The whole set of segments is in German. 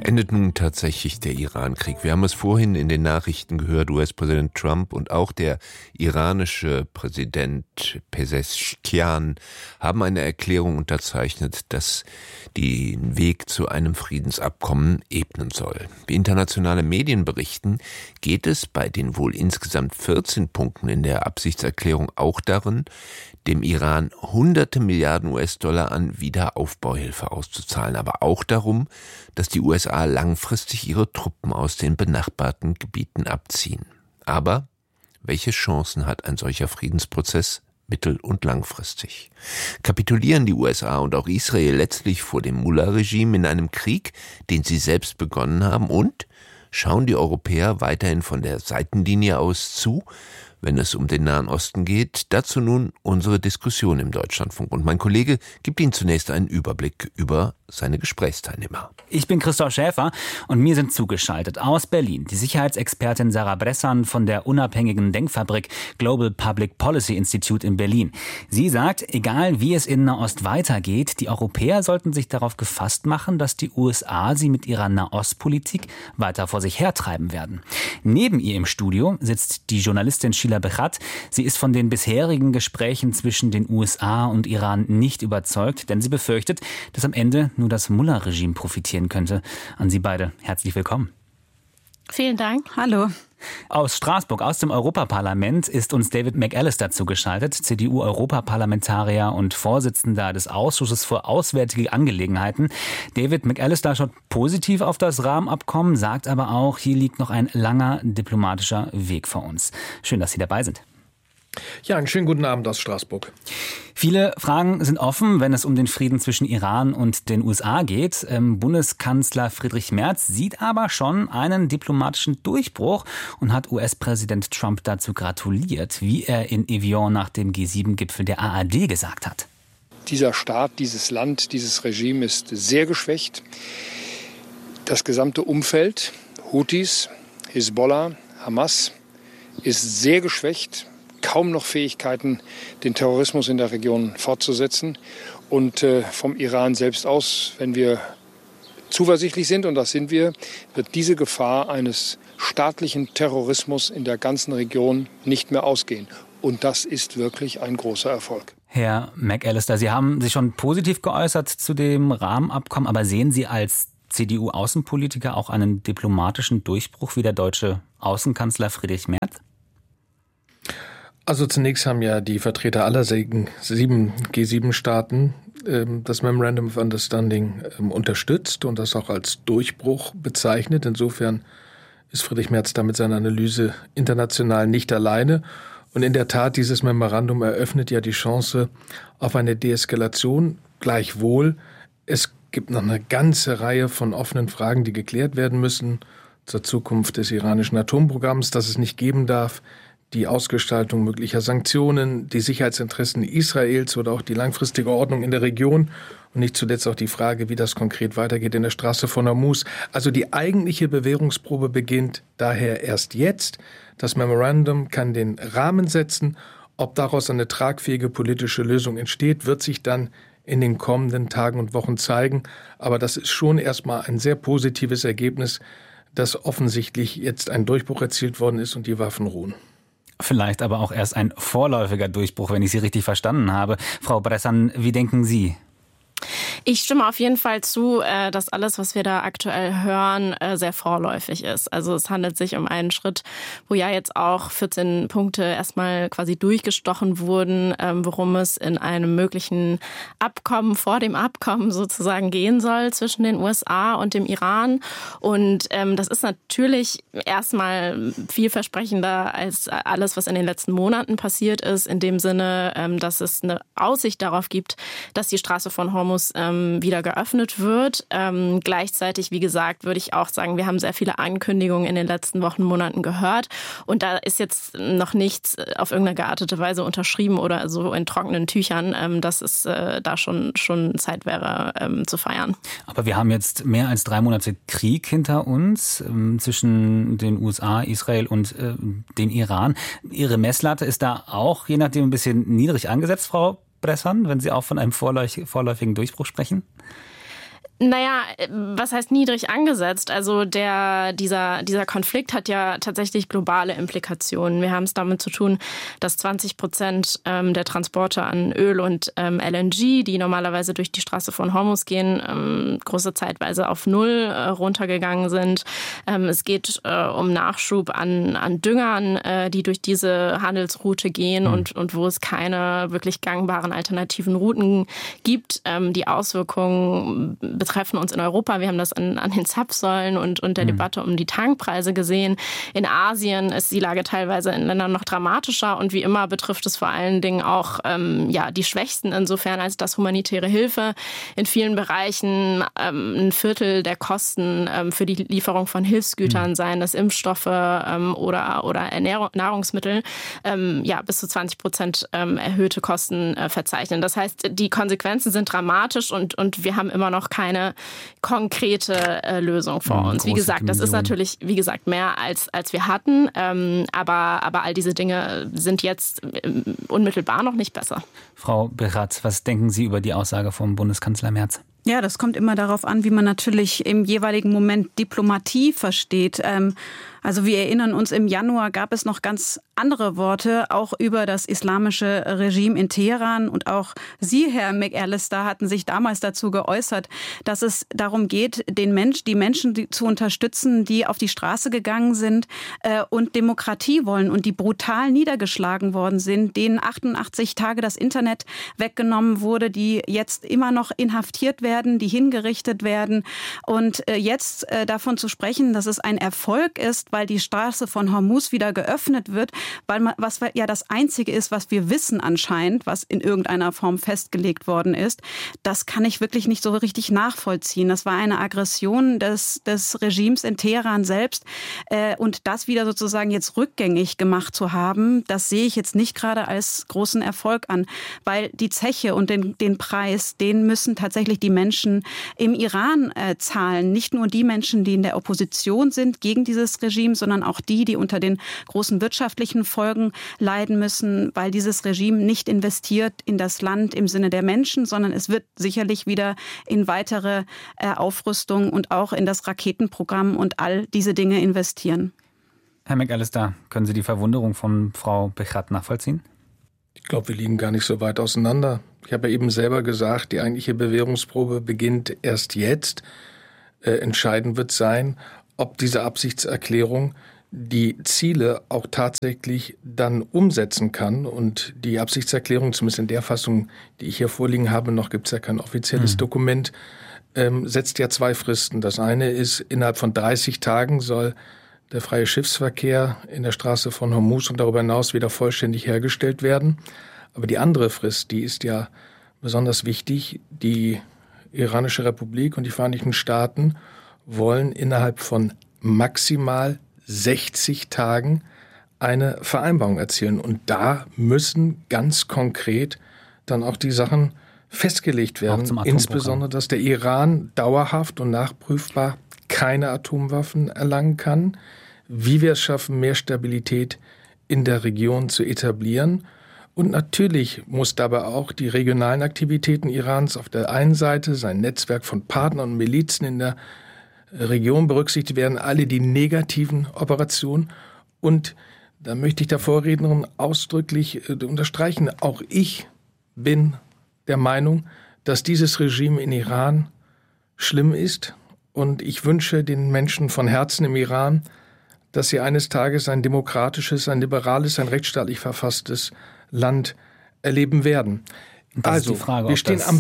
Endet nun tatsächlich der Iran-Krieg? Wir haben es vorhin in den Nachrichten gehört, US-Präsident Trump und auch der iranische Präsident Pezeshkian haben eine Erklärung unterzeichnet, dass den Weg zu einem Friedensabkommen ebnen soll. Wie internationale Medien berichten, geht es bei den wohl insgesamt 14 Punkten in der Absichtserklärung auch darin, dem Iran hunderte Milliarden US-Dollar an Wiederaufbauhilfe auszuzahlen, aber auch darum, dass die USA langfristig ihre Truppen aus den benachbarten Gebieten abziehen. Aber welche Chancen hat ein solcher Friedensprozess mittel- und langfristig? Kapitulieren die USA und auch Israel letztlich vor dem Mullah-Regime in einem Krieg, den sie selbst begonnen haben? Und schauen die Europäer weiterhin von der Seitenlinie aus zu, wenn es um den Nahen Osten geht? Dazu nun unsere Diskussion im Deutschlandfunk. Und mein Kollege gibt Ihnen zunächst einen Überblick über seine Gesprächsteilnehmer. Ich bin Christoph Schäfer und mir sind zugeschaltet aus Berlin die Sicherheitsexpertin Sarah Bressan von der unabhängigen Denkfabrik Global Public Policy Institute in Berlin. Sie sagt, egal wie es in Nahost weitergeht, die Europäer sollten sich darauf gefasst machen, dass die USA sie mit ihrer Nahostpolitik weiter vor sich hertreiben werden. Neben ihr im Studio sitzt die Journalistin Sheila Bechat. Sie ist von den bisherigen Gesprächen zwischen den USA und Iran nicht überzeugt, denn sie befürchtet, dass am Ende nur das Mullah-Regime profitieren könnte. An Sie beide herzlich willkommen. Vielen Dank. Hallo. Aus Straßburg, aus dem Europaparlament, ist uns David McAllister zugeschaltet, CDU-Europaparlamentarier und Vorsitzender des Ausschusses für Auswärtige Angelegenheiten. David McAllister schaut positiv auf das Rahmenabkommen, sagt aber auch, hier liegt noch ein langer diplomatischer Weg vor uns. Schön, dass Sie dabei sind. Ja, einen schönen guten Abend aus Straßburg. Viele Fragen sind offen, wenn es um den Frieden zwischen Iran und den USA geht. Bundeskanzler Friedrich Merz sieht aber schon einen diplomatischen Durchbruch und hat US-Präsident Trump dazu gratuliert, wie er in Evian nach dem G7-Gipfel der ARD gesagt hat. Dieser Staat, dieses Land, dieses Regime ist sehr geschwächt. Das gesamte Umfeld, Houthis, Hisbollah, Hamas, ist sehr geschwächt. Kaum noch Fähigkeiten, den Terrorismus in der Region fortzusetzen. Und vom Iran selbst aus, wenn wir zuversichtlich sind, und das sind wir, wird diese Gefahr eines staatlichen Terrorismus in der ganzen Region nicht mehr ausgehen. Und das ist wirklich ein großer Erfolg. Herr McAllister, Sie haben sich schon positiv geäußert zu dem Rahmenabkommen, aber sehen Sie als CDU-Außenpolitiker auch einen diplomatischen Durchbruch wie der deutsche Außenkanzler Friedrich Merz? Also zunächst haben ja die Vertreter aller 7 G7-Staaten das Memorandum of Understanding unterstützt und das auch als Durchbruch bezeichnet. Insofern ist Friedrich Merz da mit seiner Analyse international nicht alleine. Und in der Tat, dieses Memorandum eröffnet ja die Chance auf eine Deeskalation. Gleichwohl, es gibt noch eine ganze Reihe von offenen Fragen, die geklärt werden müssen zur Zukunft des iranischen Atomprogramms, das es nicht geben darf. Die Ausgestaltung möglicher Sanktionen, die Sicherheitsinteressen Israels oder auch die langfristige Ordnung in der Region und nicht zuletzt auch die Frage, wie das konkret weitergeht in der Straße von Hormuz. Also die eigentliche Bewährungsprobe beginnt daher erst jetzt. Das Memorandum kann den Rahmen setzen. Ob daraus eine tragfähige politische Lösung entsteht, wird sich dann in den kommenden Tagen und Wochen zeigen. Aber das ist schon erstmal ein sehr positives Ergebnis, dass offensichtlich jetzt ein Durchbruch erzielt worden ist und die Waffen ruhen. Vielleicht aber auch erst ein vorläufiger Durchbruch, wenn ich Sie richtig verstanden habe. Frau Bressan, wie denken Sie? Ich stimme auf jeden Fall zu, dass alles, was wir da aktuell hören, sehr vorläufig ist. Also es handelt sich um einen Schritt, wo ja jetzt auch 14 Punkte erstmal quasi durchgestochen wurden, worum es in einem möglichen Abkommen, vor dem Abkommen sozusagen gehen soll zwischen den USA und dem Iran. Und das ist natürlich erstmal vielversprechender als alles, was in den letzten Monaten passiert ist, in dem Sinne, dass es eine Aussicht darauf gibt, dass die Straße von Hormuz wieder geöffnet wird. Gleichzeitig, wie gesagt, würde ich auch sagen, wir haben sehr viele Ankündigungen in den letzten Wochen, Monaten gehört. Und da ist jetzt noch nichts auf irgendeine geartete Weise unterschrieben oder so in trockenen Tüchern, dass es da schon Zeit wäre zu feiern. Aber wir haben jetzt mehr als 3 Monate Krieg hinter uns zwischen den USA, Israel und den Iran. Ihre Messlatte ist da auch je nachdem ein bisschen niedrig angesetzt, Frau Bressan, wenn Sie auch von einem vorläufigen Durchbruch sprechen? Naja, was heißt niedrig angesetzt? Also dieser Konflikt hat ja tatsächlich globale Implikationen. Wir haben es damit zu tun, dass 20% der Transporte an Öl und LNG, die normalerweise durch die Straße von Hormuz gehen, große Zeitweise auf Null runtergegangen sind. Es geht um Nachschub an Düngern, die durch diese Handelsroute gehen und wo es keine wirklich gangbaren alternativen Routen gibt. Die Auswirkungen betreffen uns in Europa. Wir haben das an den Zapfsäulen und der Debatte um die Tankpreise gesehen. In Asien ist die Lage teilweise in Ländern noch dramatischer und wie immer betrifft es vor allen Dingen auch die Schwächsten insofern, als dass humanitäre Hilfe in vielen Bereichen ein Viertel der Kosten für die Lieferung von Hilfsgütern, seien das Impfstoffe oder Nahrungsmittel, bis zu 20% erhöhte Kosten verzeichnen. Das heißt, die Konsequenzen sind dramatisch und wir haben immer noch keine konkrete Lösung vor uns. Wie gesagt, das ist natürlich, mehr als wir hatten, aber all diese Dinge sind jetzt unmittelbar noch nicht besser. Frau Berat, was denken Sie über die Aussage vom Bundeskanzler Merz? Ja, das kommt immer darauf an, wie man natürlich im jeweiligen Moment Diplomatie versteht. Also wir erinnern uns, im Januar gab es noch ganz andere Worte, auch über das islamische Regime in Teheran. Und auch Sie, Herr McAllister, hatten sich damals dazu geäußert, dass es darum geht, die Menschen zu unterstützen, die auf die Straße gegangen sind und Demokratie wollen und die brutal niedergeschlagen worden sind, denen 88 Tage das Internet weggenommen wurde, die jetzt immer noch inhaftiert werden, die hingerichtet werden. Und jetzt davon zu sprechen, dass es ein Erfolg ist, weil die Straße von Hormuz wieder geöffnet wird, was ja das Einzige ist, was wir wissen anscheinend, was in irgendeiner Form festgelegt worden ist, das kann ich wirklich nicht so richtig nachvollziehen. Das war eine Aggression des Regimes in Teheran selbst und das wieder sozusagen jetzt rückgängig gemacht zu haben, das sehe ich jetzt nicht gerade als großen Erfolg an, weil die Zeche und den Preis, den müssen tatsächlich die Menschen im Iran zahlen. Nicht nur die Menschen, die in der Opposition sind gegen dieses Regime, sondern auch die unter den großen wirtschaftlichen Folgen leiden müssen, weil dieses Regime nicht investiert in das Land im Sinne der Menschen, sondern es wird sicherlich wieder in weitere Aufrüstung und auch in das Raketenprogramm und all diese Dinge investieren. Herr McAllister, können Sie die Verwunderung von Frau Berat nachvollziehen? Ich glaube, wir liegen gar nicht so weit auseinander. Ich habe ja eben selber gesagt, die eigentliche Bewährungsprobe beginnt erst jetzt. Entscheidend wird sein, ob diese Absichtserklärung die Ziele auch tatsächlich dann umsetzen kann. Und die Absichtserklärung, zumindest in der Fassung, die ich hier vorliegen habe, noch gibt es ja kein offizielles Dokument, setzt ja 2 Fristen. Das eine ist, innerhalb von 30 Tagen soll der freie Schiffsverkehr in der Straße von Hormuz und darüber hinaus wieder vollständig hergestellt werden. Aber die andere Frist, die ist ja besonders wichtig. Die Iranische Republik und die Vereinigten Staaten wollen innerhalb von maximal 60 Tagen eine Vereinbarung erzielen. Und da müssen ganz konkret dann auch die Sachen festgelegt werden. Insbesondere, dass der Iran dauerhaft und nachprüfbar keine Atomwaffen erlangen kann, wie wir es schaffen, mehr Stabilität in der Region zu etablieren. Und natürlich muss dabei auch die regionalen Aktivitäten Irans auf der einen Seite, sein Netzwerk von Partnern und Milizen in der Region berücksichtigt werden, alle die negativen Operationen. Und da möchte ich der Vorrednerin ausdrücklich unterstreichen, auch ich bin der Meinung, dass dieses Regime in Iran schlimm ist. Und ich wünsche den Menschen von Herzen im Iran, dass sie eines Tages ein demokratisches, ein liberales, ein rechtsstaatlich verfasstes Land erleben werden. Also, wir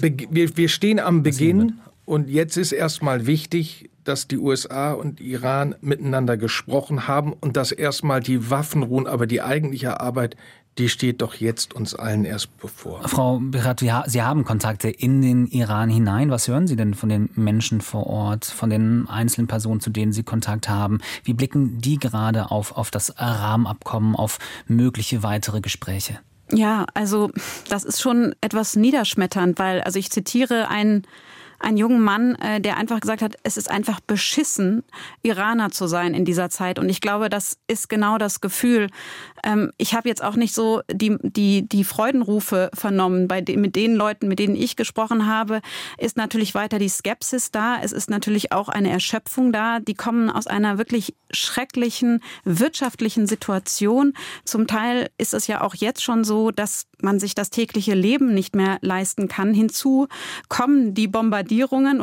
stehen am Beginn und jetzt ist erstmal wichtig, dass die USA und Iran miteinander gesprochen haben und dass erstmal die Waffen ruhen, aber die eigentliche Arbeit, die steht doch jetzt uns allen erst bevor. Frau Berat, Sie haben Kontakte in den Iran hinein. Was hören Sie denn von den Menschen vor Ort, von den einzelnen Personen, zu denen Sie Kontakt haben? Wie blicken die gerade auf das Rahmenabkommen, auf mögliche weitere Gespräche? Ja, also das ist schon etwas niederschmetternd, weil, also ich zitiere einen jungen Mann, der einfach gesagt hat, es ist einfach beschissen, Iraner zu sein in dieser Zeit. Und ich glaube, das ist genau das Gefühl, Ich habe jetzt auch nicht so die Freudenrufe vernommen. Mit den Leuten, mit denen ich gesprochen habe, ist natürlich weiter die Skepsis da. Es ist natürlich auch eine Erschöpfung da. Die kommen aus einer wirklich schrecklichen wirtschaftlichen Situation. Zum Teil ist es ja auch jetzt schon so, dass man sich das tägliche Leben nicht mehr leisten kann. Hinzu kamen die Bombardierungen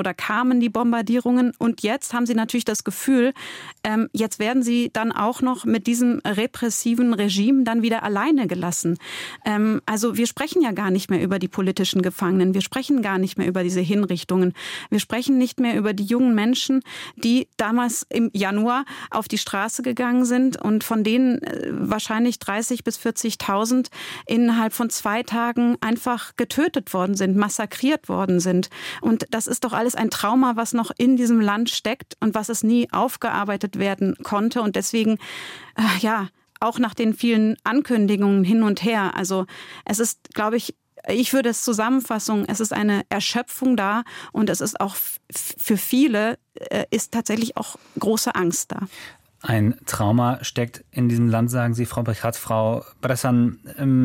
und jetzt haben sie natürlich das Gefühl, jetzt werden sie dann auch noch mit diesem repressiven Regime dann wieder alleine gelassen. Also wir sprechen ja gar nicht mehr über die politischen Gefangenen, wir sprechen gar nicht mehr über diese Hinrichtungen, wir sprechen nicht mehr über die jungen Menschen, die damals im Januar auf die Straße gegangen sind und von denen wahrscheinlich 30.000 bis 40.000 innerhalb von 2 Tagen einfach getötet worden sind, massakriert worden sind. Und das ist doch alles ein Trauma, was noch in diesem Land steckt und was es nie aufgearbeitet werden konnte. Und deswegen, auch nach den vielen Ankündigungen hin und her. Also es ist, glaube ich würde es zusammenfassen, es ist eine Erschöpfung da und es ist auch für viele ist tatsächlich auch große Angst da. Ein Trauma steckt in diesem Land, sagen Sie, Frau Brichat. Frau Bressan,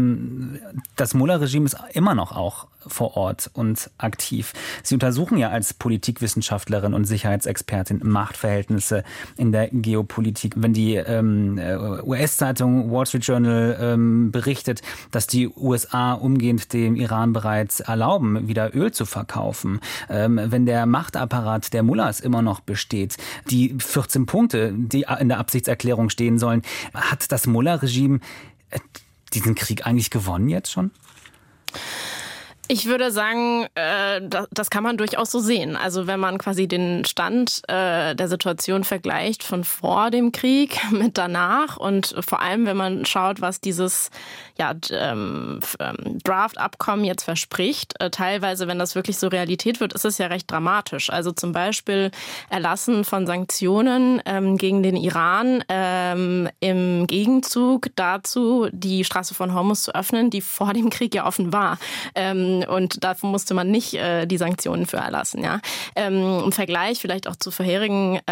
das Mullah-Regime ist immer noch auch vor Ort und aktiv. Sie untersuchen ja als Politikwissenschaftlerin und Sicherheitsexpertin Machtverhältnisse in der Geopolitik. Wenn die US-Zeitung Wall Street Journal berichtet, dass die USA umgehend dem Iran bereits erlauben, wieder Öl zu verkaufen, wenn der Machtapparat der Mullahs immer noch besteht, die 14 Punkte, die in der Absichtserklärung stehen sollen, hat das Mullah-Regime diesen Krieg eigentlich gewonnen jetzt schon? Ich würde sagen, das kann man durchaus so sehen. Also wenn man quasi den Stand der Situation vergleicht von vor dem Krieg mit danach und vor allem, wenn man schaut, was dieses Draft-Abkommen jetzt verspricht, teilweise, wenn das wirklich so Realität wird, ist es ja recht dramatisch. Also zum Beispiel Erlassen von Sanktionen gegen den Iran im Gegenzug dazu, die Straße von Hormuz zu öffnen, die vor dem Krieg ja offen war. Und dafür musste man nicht die Sanktionen für erlassen. Ja? Im Vergleich vielleicht auch zu vorherigen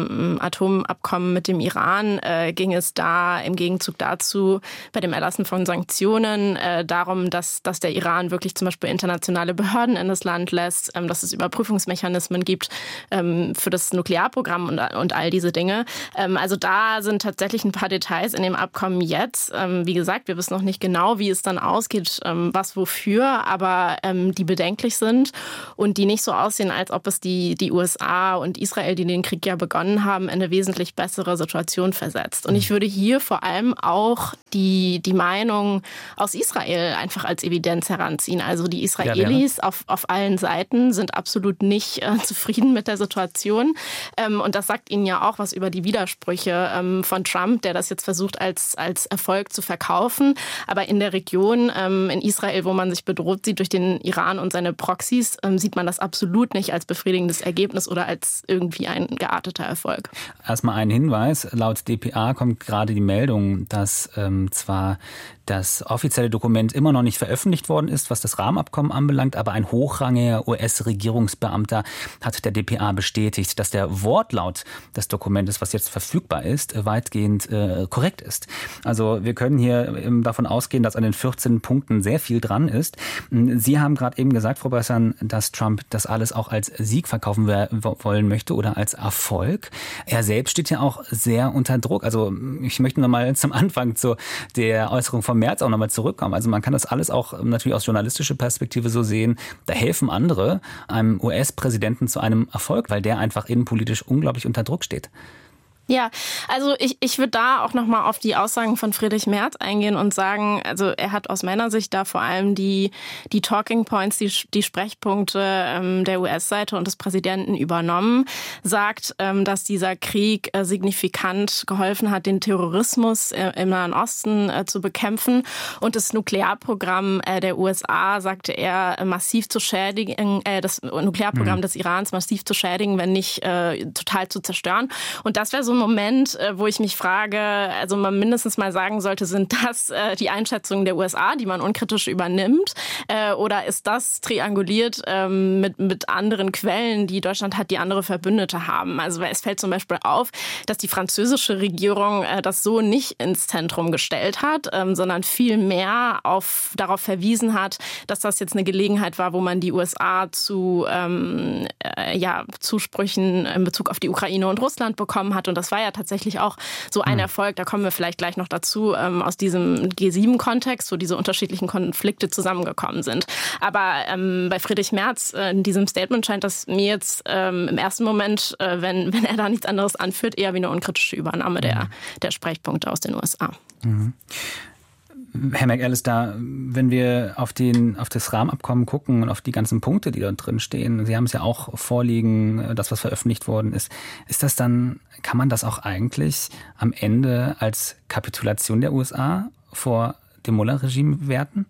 Atomabkommen mit dem Iran ging es da im Gegenzug dazu bei dem Erlassen von Sanktionen darum, dass der Iran wirklich zum Beispiel internationale Behörden in das Land lässt, dass es Überprüfungsmechanismen gibt für das Nuklearprogramm und all diese Dinge. Also da sind tatsächlich ein paar Details in dem Abkommen jetzt. Wie gesagt, wir wissen noch nicht genau, wie es dann ausgeht, was wofür, aber die bedenklich sind und die nicht so aussehen, als ob es die USA und Israel, die den Krieg ja begonnen haben, in eine wesentlich bessere Situation versetzt. Und ich würde hier vor allem auch die Meinung aus Israel einfach als Evidenz heranziehen. Also die Israelis auf allen Seiten sind absolut nicht zufrieden mit der Situation. Und das sagt ihnen ja auch was über die Widersprüche von Trump, der das jetzt versucht als Erfolg zu verkaufen. Aber in der Region, in Israel, wo man sich bedroht sieht durch den Iran und seine Proxys, sieht man das absolut nicht als befriedigendes Ergebnis oder als irgendwie ein gearteter Erfolg. Erstmal ein Hinweis. Laut dpa kommt gerade die Meldung, dass zwar das offizielle Dokument immer noch nicht veröffentlicht worden ist, was das Rahmenabkommen anbelangt, aber ein hochrangiger US-Regierungsbeamter hat der dpa bestätigt, dass der Wortlaut des Dokumentes, was jetzt verfügbar ist, weitgehend korrekt ist. Also wir können hier davon ausgehen, dass an den 14 Punkten sehr viel dran ist. Sie haben gerade eben gesagt, Frau Bressan, dass Trump das alles auch als Sieg verkaufen wollen möchte oder als Erfolg. Er selbst steht ja auch sehr unter Druck. Also ich möchte nochmal zum Anfang zu der Äußerung vom März auch nochmal zurückkommen. Also man kann das alles auch natürlich aus journalistischer Perspektive so sehen. Da helfen andere einem US-Präsidenten zu einem Erfolg, weil der einfach innenpolitisch unglaublich unter Druck steht. Ja, also ich würde da auch nochmal auf die Aussagen von Friedrich Merz eingehen und sagen, also er hat aus meiner Sicht da vor allem die Talking Points, die Sprechpunkte der US-Seite und des Präsidenten übernommen, sagt, dass dieser Krieg signifikant geholfen hat, den Terrorismus im Nahen Osten zu bekämpfen und das Nuklearprogramm der USA, sagte er, massiv zu schädigen, das Nuklearprogramm des Irans massiv zu schädigen, wenn nicht total zu zerstören. Und das wäre so ein Moment, wo ich mich frage, also man mindestens mal sagen sollte, sind das die Einschätzungen der USA, die man unkritisch übernimmt? Oder ist das trianguliert mit anderen Quellen, die Deutschland hat, die andere Verbündete haben? Also es fällt zum Beispiel auf, dass die französische Regierung das so nicht ins Zentrum gestellt hat, sondern viel mehr darauf verwiesen hat, dass das jetzt eine Gelegenheit war, wo man die USA zu Zusprüchen in Bezug auf die Ukraine und Russland bekommen hat. Und das war ja tatsächlich auch so ein Erfolg, da kommen wir vielleicht gleich noch dazu, aus diesem G7-Kontext, wo diese unterschiedlichen Konflikte zusammengekommen sind. Aber bei Friedrich Merz in diesem Statement scheint das mir jetzt im ersten Moment, wenn er da nichts anderes anführt, eher wie eine unkritische Übernahme der Sprechpunkte aus den USA. Mhm. Herr McAllister, wenn wir auf das Rahmenabkommen gucken und auf die ganzen Punkte, die dort drin stehen, Sie haben es ja auch vorliegen, das, was veröffentlicht worden ist das dann, kann man das auch eigentlich am Ende als Kapitulation der USA vor dem Mullah-Regime werten?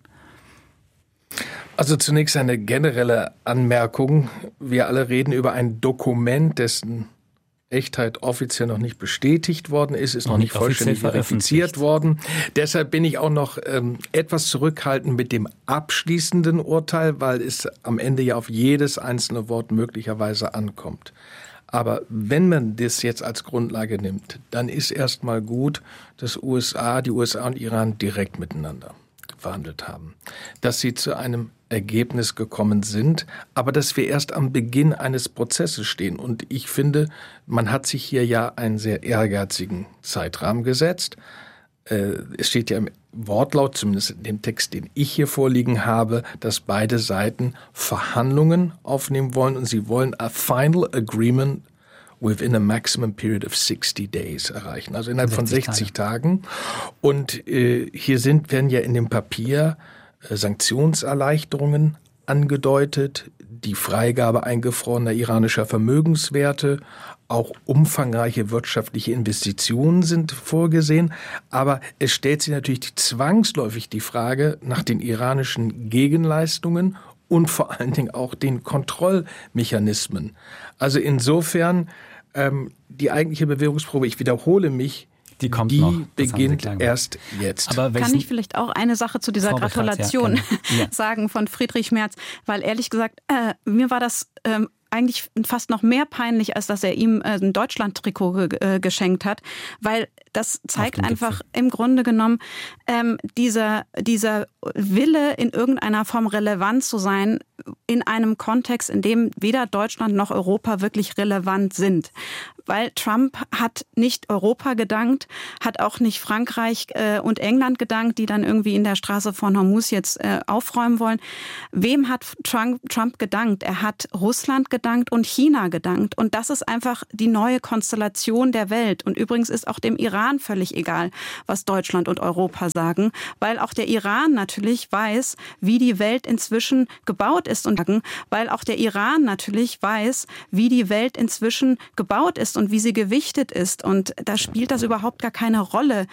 Also zunächst eine generelle Anmerkung. Wir alle reden über ein Dokument, dessen Echtheit offiziell noch nicht bestätigt worden ist noch nicht vollständig verifiziert worden. Deshalb bin ich auch noch etwas zurückhaltend mit dem abschließenden Urteil, weil es am Ende ja auf jedes einzelne Wort möglicherweise ankommt. Aber wenn man das jetzt als Grundlage nimmt, dann ist erstmal gut, dass die USA und Iran direkt miteinander verhandelt haben, dass sie zu einem Ergebnis gekommen sind, aber dass wir erst am Beginn eines Prozesses stehen. Und ich finde, man hat sich hier ja einen sehr ehrgeizigen Zeitrahmen gesetzt. Es steht ja im Wortlaut, zumindest in dem Text, den ich hier vorliegen habe, dass beide Seiten Verhandlungen aufnehmen wollen und sie wollen a final agreement within a maximum period of 60 days erreichen, also innerhalb von 60 Tagen. Und hier werden ja in dem Papier Sanktionserleichterungen angedeutet, die Freigabe eingefrorener iranischer Vermögenswerte, auch umfangreiche wirtschaftliche Investitionen sind vorgesehen. Aber es stellt sich natürlich zwangsläufig die Frage nach den iranischen Gegenleistungen und vor allen Dingen auch den Kontrollmechanismen. Also insofern die eigentliche Bewährungsprobe, ich wiederhole mich, die beginnt erst jetzt. Aber kann ich vielleicht auch eine Sache zu dieser Gratulation sagen von Friedrich Merz? Weil ehrlich gesagt, mir war das eigentlich fast noch mehr peinlich, als dass er ihm ein Deutschland-Trikot geschenkt hat. Weil das zeigt einfach im Grunde genommen dieser Wille, in irgendeiner Form relevant zu sein, in einem Kontext, in dem weder Deutschland noch Europa wirklich relevant sind. Weil Trump hat nicht Europa gedankt, hat auch nicht Frankreich und England gedankt, die dann irgendwie in der Straße von Hormuz jetzt aufräumen wollen. Wem hat Trump gedankt? Er hat Russland gedankt und China gedankt. Und das ist einfach die neue Konstellation der Welt. Und übrigens ist auch dem Iran völlig egal, was Deutschland und Europa sagen, weil auch der Iran natürlich weiß, wie die Welt inzwischen gebaut ist und weil auch der Iran natürlich weiß, wie die Welt inzwischen gebaut ist und wie sie gewichtet ist. Und da spielt das überhaupt gar keine Rolle,